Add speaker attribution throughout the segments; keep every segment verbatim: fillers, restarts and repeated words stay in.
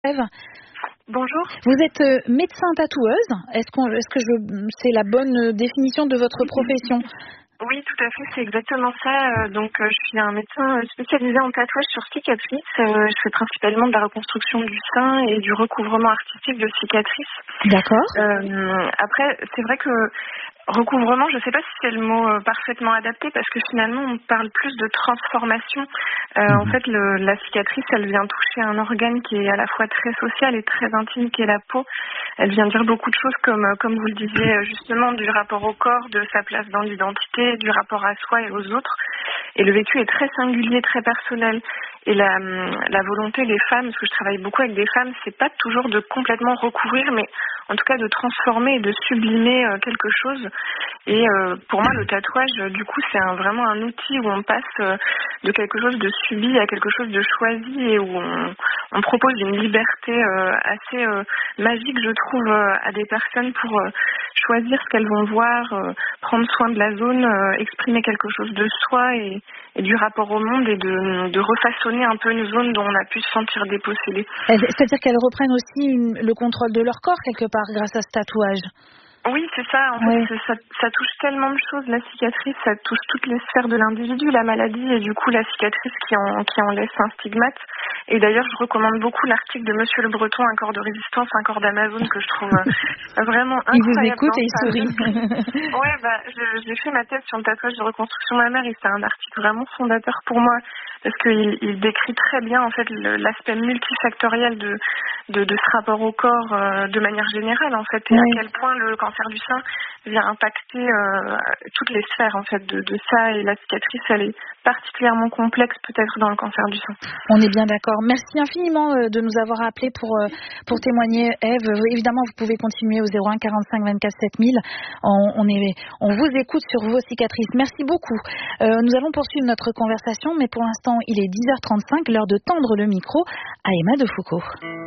Speaker 1: Eve.
Speaker 2: Bonjour.
Speaker 1: Vous êtes euh, médecin tatoueuse. Est-ce, qu'on, est-ce que je, c'est la bonne euh, définition de votre profession?
Speaker 2: Oui, tout à fait, c'est exactement ça. Euh, Donc, euh, je suis un médecin spécialisé en tatouage sur cicatrices. Euh, je fais principalement de la reconstruction du sein et du recouvrement artistique de cicatrices.
Speaker 1: D'accord.
Speaker 2: Euh, après, c'est vrai que recouvrement, je ne sais pas si c'est le mot euh, parfaitement adapté parce que finalement, on parle plus de transformation. Euh,
Speaker 3: Mhm.
Speaker 2: En fait, le, la cicatrice, elle vient toucher un organe qui est à la fois très social et très intime, qui est la peau. Elle vient dire beaucoup de choses comme, euh, comme vous le disiez euh, justement, du rapport au corps, de sa place dans l'identité, du rapport à soi et aux autres. Et le vécu est très singulier, très personnel. Et la, la volonté des femmes, parce que je travaille beaucoup avec des femmes, c'est pas toujours de complètement recouvrir, mais en tout cas de transformer et de sublimer euh, quelque chose. Et euh, pour moi, le tatouage, euh, du coup, c'est un, vraiment un outil où on passe euh, de quelque chose de subi à quelque chose de choisi et où on, on propose une liberté euh, assez euh, magique, je trouve, euh, à des personnes pour euh, choisir ce qu'elles vont voir, euh, prendre soin de la zone, euh, exprimer quelque chose de soi et, et du rapport au monde et de, de refaçonner un peu une zone dont on a pu se sentir dépossédé.
Speaker 1: C'est-à-dire qu'elles reprennent aussi une, le contrôle de leur corps quelque part grâce à ce tatouage.
Speaker 2: Oui, c'est ça. En
Speaker 1: Oui.
Speaker 2: fait, ça, ça touche tellement de choses. La cicatrice, ça touche toutes les sphères de l'individu, la maladie et du coup la cicatrice qui en, qui en laisse un stigmate. Et d'ailleurs, je recommande beaucoup l'article de Monsieur Le Breton, Un corps de résistance, un corps d'Amazon, que je trouve euh, vraiment incroyable.
Speaker 1: Il vous écoute et il
Speaker 2: sourit. Ouais, bah, je- j'ai fait ma thèse sur le tatouage de reconstruction mammaire et c'est un article vraiment fondateur pour moi parce qu'il il décrit très bien en fait le- l'aspect multifactoriel de, de, de ce rapport au corps euh, de manière générale en fait et
Speaker 1: Oui.
Speaker 2: à quel point le cancer du sein vient impacter euh, toutes les sphères en fait de, de ça et la cicatrice elle est particulièrement complexe peut-être dans le cancer du sein.
Speaker 1: On est bien d'accord. Merci infiniment euh, de nous avoir appelés pour, euh, pour témoigner, Eve. Euh, Évidemment, vous pouvez continuer au zéro un quarante-cinq vingt-quatre sept mille. On, on, est, on vous écoute sur vos cicatrices. Merci beaucoup. Euh, nous allons poursuivre notre conversation, mais pour l'instant, il est dix heures trente-cinq, l'heure de tendre le micro à Emma de Foucault.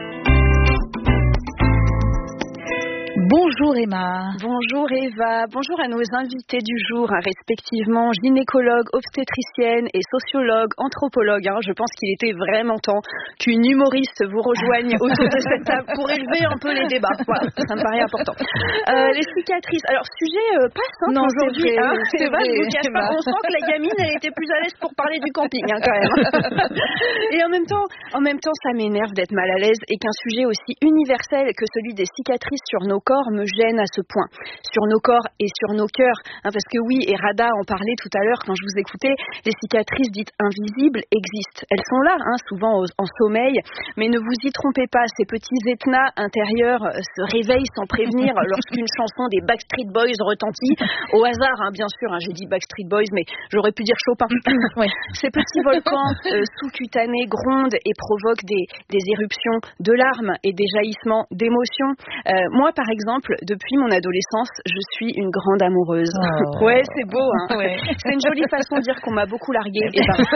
Speaker 1: Bonjour Emma.
Speaker 4: Bonjour Eva, bonjour à nos invités du jour, hein, respectivement gynécologue, obstétricienne et sociologue, anthropologue. Hein. Je pense qu'il était vraiment temps qu'une humoriste vous rejoigne autour de cette table pour élever un peu les débats. Voilà, ça me paraît important. Euh, les cicatrices, alors sujet euh, pas simple
Speaker 1: Non,
Speaker 4: aujourd'hui.
Speaker 1: c'est vrai,
Speaker 4: Hein.
Speaker 1: c'est
Speaker 4: Eva,
Speaker 1: vrai,
Speaker 4: je vous cache pas, on sent que la gamine, elle était plus à l'aise pour parler du camping, hein, quand même. Et en même temps, en même temps, ça m'énerve d'être mal à l'aise et qu'un sujet aussi universel que celui des cicatrices sur nos corps me gêne à ce point. Sur nos corps et sur nos cœurs. Hein, parce que oui, et Rada en parlait tout à l'heure quand je vous écoutais, les cicatrices dites invisibles existent. Elles sont là, hein, souvent au, en sommeil, mais ne vous y trompez pas, ces petits étnas intérieurs euh, se réveillent sans prévenir lorsqu'une chanson des Backstreet Boys retentit. Au hasard, hein, bien sûr, hein, j'ai dit Backstreet Boys, mais j'aurais pu dire Chopin.
Speaker 1: Oui.
Speaker 4: Ces petits volcans euh, sous-cutanés grondent et provoquent des, des éruptions de larmes et des jaillissements d'émotions. Euh, moi, par exemple, depuis mon adolescence, je suis une grande amoureuse.
Speaker 1: Oh.
Speaker 4: Ouais, c'est beau, hein.
Speaker 1: Ouais.
Speaker 4: C'est une jolie façon de dire qu'on m'a beaucoup larguée. Eh ben,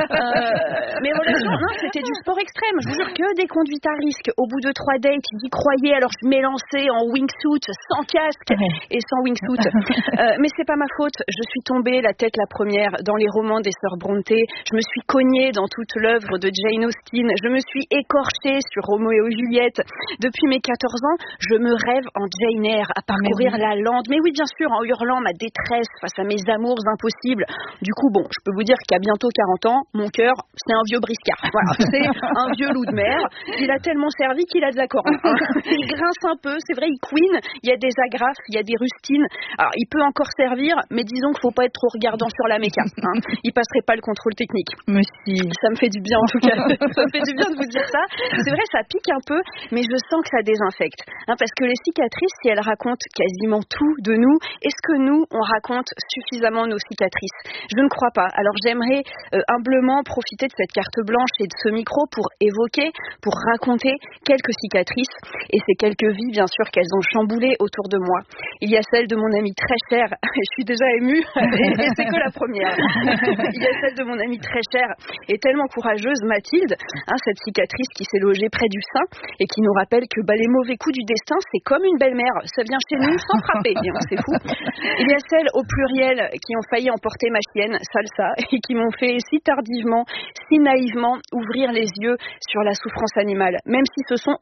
Speaker 4: euh, mes relations, non, c'était du sport extrême. Je vous jure que des conduites à risque. Au bout de trois dates, j'y croyais, alors je m'élançais en wingsuit, sans casque et sans wingsuit. Euh, mais c'est pas ma faute. Je suis tombée la tête la première dans les romans des sœurs Brontë. Je me suis cognée dans toute l'œuvre de Jane Austen. Je me suis écorchée sur Roméo et Juliette. Depuis mes quatorze ans, je me rêve en Jane Eyre, à parcourir
Speaker 1: oui.
Speaker 4: la lande. Mais oui, bien sûr, en hurlant ma détresse face à mes amours impossibles. Du coup, bon, je peux vous dire qu'à bientôt quarante ans, mon cœur, c'est un vieux briscard. Voilà, c'est un vieux loup de mer. Il a tellement servi qu'il a de la corne. Hein. Il grince un peu, c'est vrai, il couine. Il y a des agrafes, il y a des rustines. Alors, il peut encore servir, mais disons qu'il ne faut pas être trop regardant sur la méca. Hein. Il passerait pas le contrôle technique.
Speaker 1: Mais si.
Speaker 4: Ça me fait du bien, en tout cas. Ça me fait du bien de vous dire ça. C'est vrai, ça pique un peu, mais je sens que ça désinfecte. Hein, parce que les cicatrices, si elles racontent quasiment tout de nous, est-ce que nous, on raconte suffisamment nos cicatrices? Je ne crois pas. Alors j'aimerais euh, humblement profiter de cette carte blanche et de ce micro pour évoquer, pour raconter quelques cicatrices et ces quelques vies, bien sûr, qu'elles ont chamboulées autour de moi. Il y a celle de mon amie très chère, je suis déjà émue, et, et c'est que la première. Il y a celle de mon amie très chère et tellement courageuse, Mathilde, hein, cette cicatrice qui s'est logée près du sein et qui nous rappelle que bah, les mauvais coups du destin, c'est comme une belle-mère, ça vient chez nous sans frapper, c'est fou. Il y a celles au pluriel qui ont failli emporter ma chienne, Salsa, et qui m'ont fait si tardivement, si naïvement ouvrir les yeux sur la souffrance animale, même si ce sont